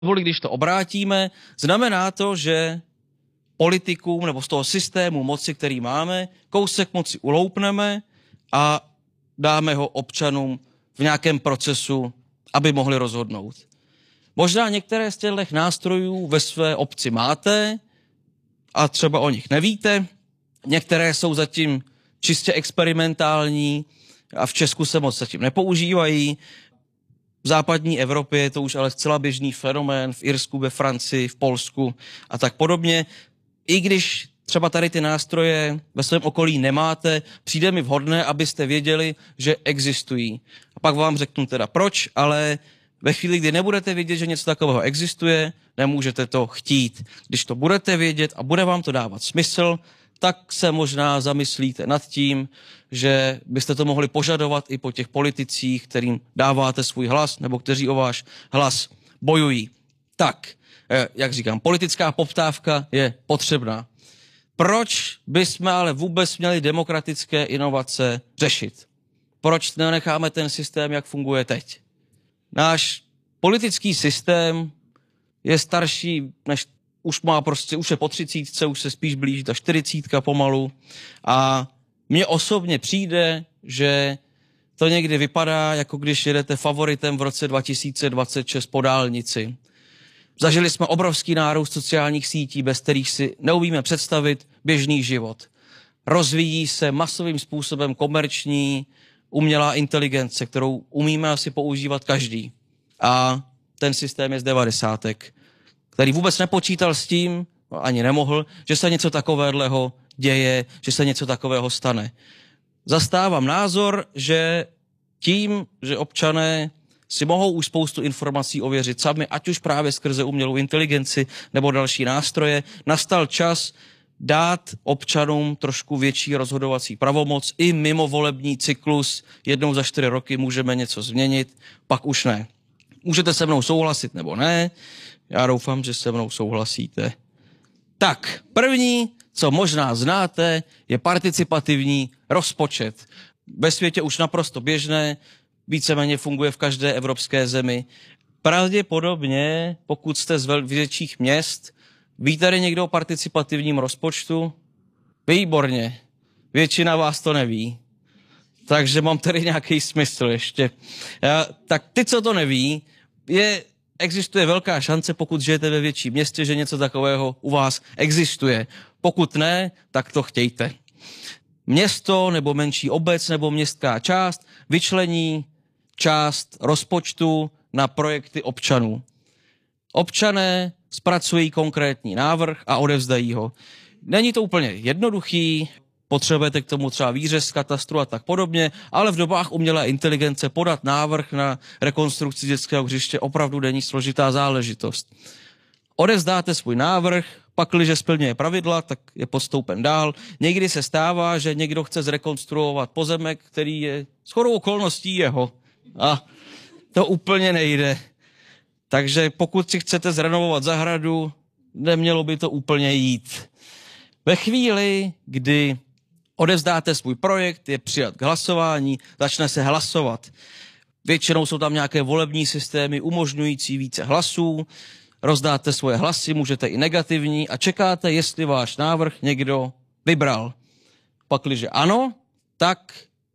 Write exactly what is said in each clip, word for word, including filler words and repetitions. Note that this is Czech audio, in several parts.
Když to obrátíme, znamená to, že politikům nebo z toho systému moci, který máme, kousek moci uloupneme a dáme ho občanům v nějakém procesu, aby mohli rozhodnout. Možná některé z těchto nástrojů ve své obci máte a třeba o nich nevíte. Některé jsou zatím čistě experimentální a v Česku se moc zatím nepoužívají. V západní Evropě je to už ale zcela běžný fenomén, v Irsku, ve Francii, v Polsku a tak podobně. I když třeba tady ty nástroje ve svém okolí nemáte, přijde mi vhodné, abyste věděli, že existují. A pak vám řeknu teda proč, ale ve chvíli, kdy nebudete vědět, že něco takového existuje, nemůžete to chtít. Když to budete vědět a bude vám to dávat smysl, tak se možná zamyslíte nad tím, že byste to mohli požadovat i po těch politicích, kterým dáváte svůj hlas nebo kteří o váš hlas bojují. Tak, jak říkám, politická poptávka je potřebná. Proč bychom ale vůbec měli demokratické inovace řešit? Proč nenecháme ten systém, jak funguje teď? Náš politický systém je starší, než už má prostě, už je po třicítce, už se spíš blíží ta čtyřicítka pomalu a mně osobně přijde, že to někdy vypadá, jako když jedete favoritem v roce dva tisíce dvacet šest po dálnici. Zažili jsme obrovský nárůst sociálních sítí, bez kterých si neumíme představit běžný život. Rozvíjí se masovým způsobem komerční umělá inteligence, kterou umíme asi používat každý. A ten systém je z devadesátek, který vůbec nepočítal s tím, ani nemohl, že se něco takového děje, že se něco takového stane. Zastávám názor, že tím, že občané si mohou už spoustu informací ověřit sami, ať už právě skrze umělou inteligenci nebo další nástroje, nastal čas dát občanům trošku větší rozhodovací pravomoc. I mimo volební cyklus jednou za čtyři roky můžeme něco změnit, pak už ne. Můžete se mnou souhlasit nebo ne, já doufám, že se mnou souhlasíte. Tak, první, co možná znáte, je participativní rozpočet. Ve světě už naprosto běžné, víceméně funguje v každé evropské zemi. Pravděpodobně, pokud jste z větších měst, ví tady někdo o participativním rozpočtu? Výborně. Většina vás to neví. Takže mám tady nějaký smysl ještě. Já, tak ty, co to neví, je, existuje velká šance, pokud žijete ve větším městě, že něco takového u vás existuje. Pokud ne, tak to chtějte. Město nebo menší obec nebo městská část vyčlení část rozpočtu na projekty občanů. Občané zpracují konkrétní návrh a odevzdají ho. Není to úplně jednoduchý, potřebujete k tomu třeba výřez z katastru a tak podobně, ale v dobách umělé inteligence podat návrh na rekonstrukci dětského hřiště opravdu není složitá záležitost. Odevzdáte svůj návrh, pakliže splňuje pravidla, tak je postoupen dál. Někdy se stává, že někdo chce zrekonstruovat pozemek, který je shodou okolností jeho. A to úplně nejde. Takže pokud si chcete zrenovovat zahradu, nemělo by to úplně jít. Ve chvíli, kdy odevzdáte svůj projekt, je přijat k hlasování, začne se hlasovat. Většinou jsou tam nějaké volební systémy umožňující více hlasů, rozdáte svoje hlasy, můžete i negativní a čekáte, jestli váš návrh někdo vybral. Pakliže ano, tak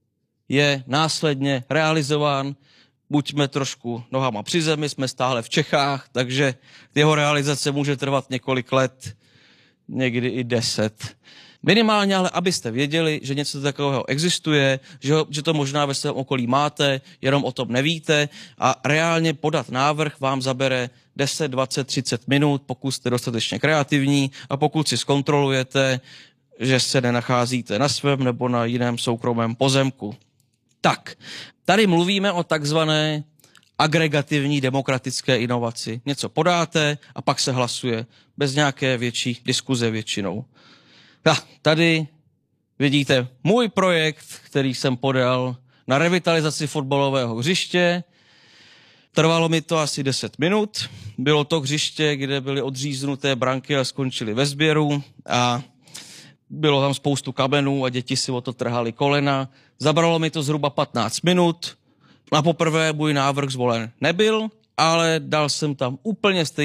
je následně realizován. Buďme trošku nohama při zemi, jsme stále v Čechách, takže jeho realizace může trvat několik let, někdy i deset. Minimálně ale, abyste věděli, že něco takového existuje, že, ho, že to možná ve svém okolí máte, jenom o tom nevíte a reálně podat návrh vám zabere deset, dvacet, třicet minut, pokud jste dostatečně kreativní a pokud si zkontrolujete, že se nenacházíte na svém nebo na jiném soukromém pozemku. Tak, tady mluvíme o takzvané agregativní demokratické inovaci. Něco podáte a pak se hlasuje bez nějaké větší diskuze většinou. A tady vidíte můj projekt, který jsem podal na revitalizaci fotbalového hřiště. Trvalo mi to asi deset minut. Bylo to hřiště, kde byly odříznuté branky a skončily ve sběru a bylo tam spoustu kamenů a děti si o to trhali kolena. Zabralo mi to zhruba patnáct minut. Na poprvé můj návrh zvolen nebyl, ale dal jsem tam úplně stejně